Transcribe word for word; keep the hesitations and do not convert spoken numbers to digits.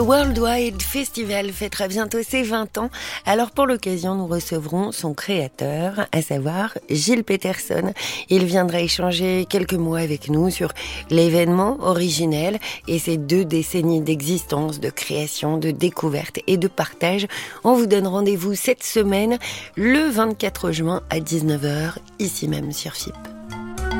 Worldwide Festival fêtera bientôt ses vingt ans. Alors pour l'occasion, nous recevrons son créateur, à savoir Gilles Peterson. Il viendra échanger quelques mots avec nous sur l'événement originel et ses deux décennies d'existence, de création, de découverte et de partage. On vous donne rendez-vous cette semaine, le vingt-quatre juin à dix-neuf heures, ici même sur F I P.